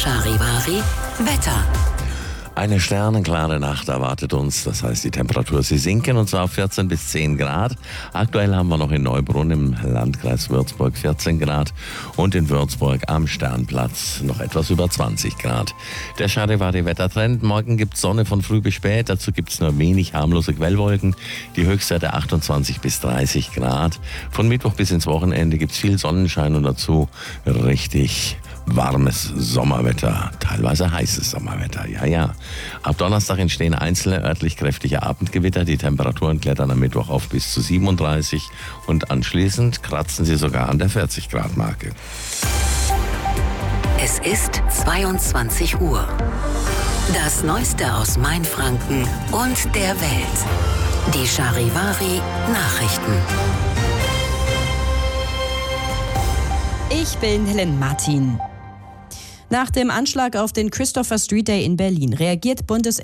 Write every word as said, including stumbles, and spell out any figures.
Charivari Wetter. Eine sternenklare Nacht erwartet uns, das heißt die Temperatur, sie sinken und zwar auf vierzehn bis zehn Grad. Aktuell haben wir noch in Neubrunn im Landkreis Würzburg vierzehn Grad und in Würzburg am Sternplatz noch etwas über zwanzig Grad. Der Charivari-Wettertrend, morgen gibt es Sonne von früh bis spät, dazu gibt es nur wenig harmlose Quellwolken, die Höchstwerte achtundzwanzig bis dreißig Grad. Von Mittwoch bis ins Wochenende gibt es viel Sonnenschein und dazu richtig warmes Sommerwetter, teilweise heißes Sommerwetter, ja, ja. Ab Donnerstag entstehen einzelne örtlich kräftige Abendgewitter. Die Temperaturen klettern am Mittwoch auf bis zu siebenunddreißig und anschließend kratzen sie sogar an der vierzig Grad Marke. Es ist zweiundzwanzig Uhr. Das Neueste aus Mainfranken und der Welt. Die Charivari Nachrichten. Ich bin Helen Martin. Nach dem Anschlag auf den Christopher Street Day in Berlin reagiert Bundes